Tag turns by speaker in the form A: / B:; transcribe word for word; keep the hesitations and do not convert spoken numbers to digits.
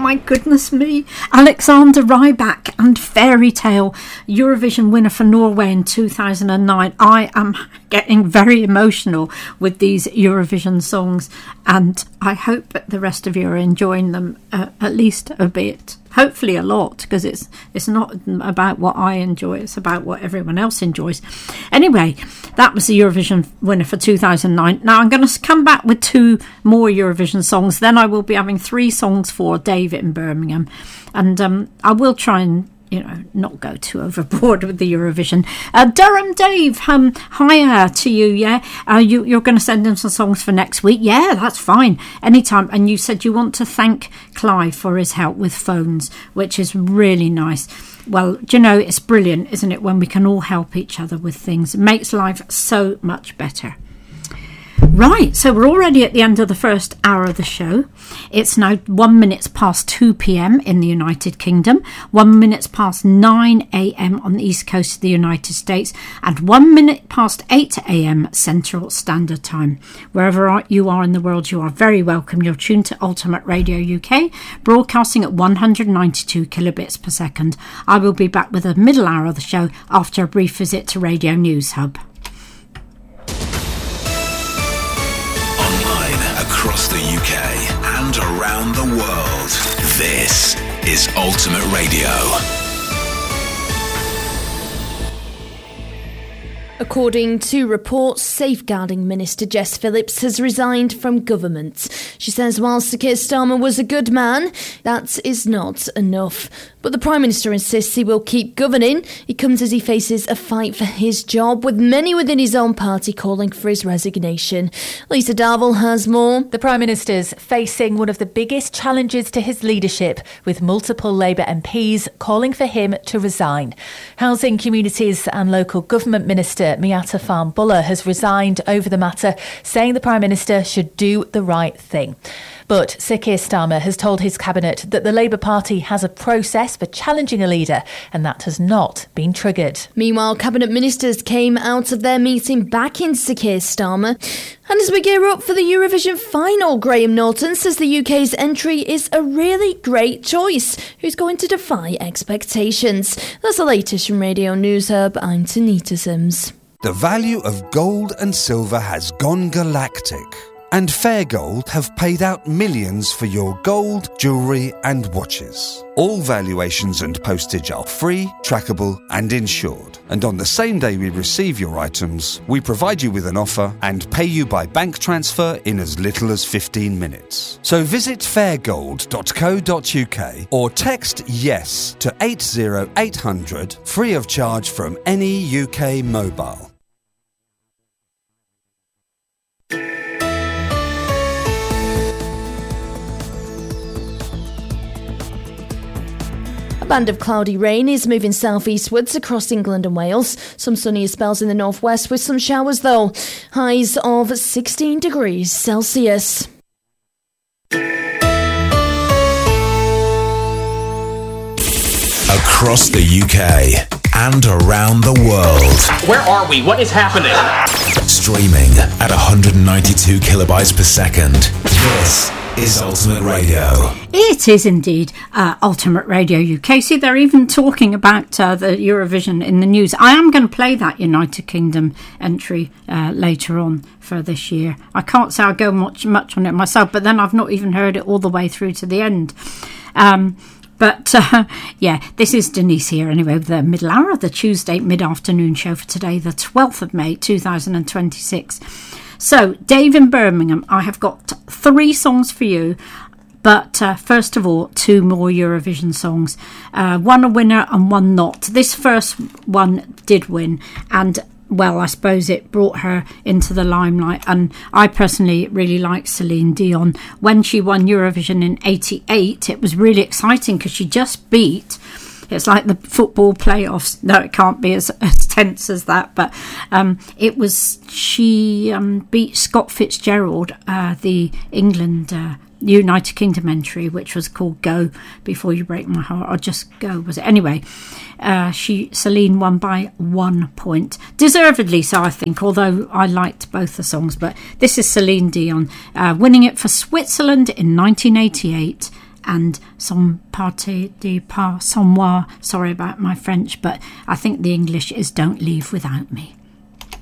A: my goodness me. Alexander Rybak and Fairy Tale, Eurovision winner for Norway in two thousand nine. I am getting very emotional with these Eurovision songs, and I hope that the rest of you are enjoying them uh, at least a bit. Hopefully a lot, because it's it's not about what I enjoy, it's about what everyone else enjoys. Anyway, that was the Eurovision winner for two thousand nine. Now I'm going to come back with two more Eurovision songs. Then I will be having three songs for David in Birmingham. And um, I will try and, you know, not go too overboard with the Eurovision. Uh, Durham Dave, um, hiya to you, yeah? Uh, you, you're going to send in some songs for next week? Yeah, that's fine. Anytime. And you said you want to thank Clive for his help with phones, which is really nice. Well, do you know, it's brilliant, isn't it, when we can all help each other with things. It makes life so much better. Right, so we're already at the end of the first hour of the show. It's now one minute past two p.m. in the United Kingdom, one minute past nine a.m. on the east coast of the United States, and one minute past eight a.m. Central Standard Time. Wherever you are in the world, you are very welcome. You're tuned to Ultimate Radio U K, broadcasting at one hundred ninety-two kilobits per second. I will be back with the middle hour of the show after a brief visit to Radio News Hub.
B: Across the U K and around the world, this is Ultimate Radio.
C: According to reports, Safeguarding Minister Jess Phillips has resigned from government. She says while Sir Keir Starmer was a good man, that is not enough. But the Prime Minister insists he will keep governing. It comes as he faces a fight for his job, with many within his own party calling for his resignation. Lisa Darville has more.
D: The Prime Minister's facing one of the biggest challenges to his leadership, with multiple Labour M Ps calling for him to resign. Housing, Communities and Local Government Minister Miatta Fahnbulleh has resigned over the matter, saying the Prime Minister should do the right thing. But Sir Keir Starmer has told his cabinet that the Labour Party has a process for challenging a leader, and that has not been triggered.
C: Meanwhile, cabinet ministers came out of their meeting backing Sir Keir Starmer. And as we gear up for the Eurovision final, Graham Norton says the U K's entry is a really great choice, who's going to defy expectations. That's the latest from Radio News Hub. I'm Tanita Sims.
E: The value of gold and silver has gone galactic. And Fairgold have paid out millions for your gold, jewellery and watches. All valuations and postage are free, trackable and insured. And on the same day we receive your items, we provide you with an offer and pay you by bank transfer in as little as fifteen minutes. So visit fairgold dot co dot uk or text YES to eight oh eight hundred, free of charge from any U K mobile.
C: A band of cloudy rain is moving southeastwards across England and Wales. Some sunnier spells in the northwest with some showers though. Highs of sixteen degrees Celsius.
B: Across the U K and around the world.
F: Where are we? What is happening?
B: Streaming at one hundred ninety-two kilobytes per second. This is Ultimate Radio.
A: It is indeed uh, Ultimate Radio U K. See, they're even talking about uh, the Eurovision in the news. I am going to play that United Kingdom entry uh, later on for this year. I can't say I'll go much, much on it myself, but then I've not even heard it all the way through to the end. Um, But, uh, yeah, this is Denise here anyway with the middle hour of the Tuesday mid-afternoon show for today, the twelfth of May, two thousand twenty-six. So, Dave in Birmingham, I have got three songs for you. But uh, first of all, two more Eurovision songs. Uh, one a winner and one not. This first one did win, and well, I suppose it brought her into the limelight, and I personally really like Celine Dion. When she won Eurovision in eighty-eight, it was really exciting because she just beat, it's like the football playoffs. No, it can't be as, as tense as that, but um, it was, she um, beat Scott Fitzgerald, uh, the England uh, United Kingdom entry, which was called Go Before You Break My Heart, or just Go, was it? Anyway, uh, she Celine won by one point. Deservedly so, I think, although I liked both the songs. But this is Celine Dion uh, winning it for Switzerland in nineteen eighty-eight, and Son Parti de Par Sans Moi. Sorry about my French, but I think the English is Don't Leave Without Me.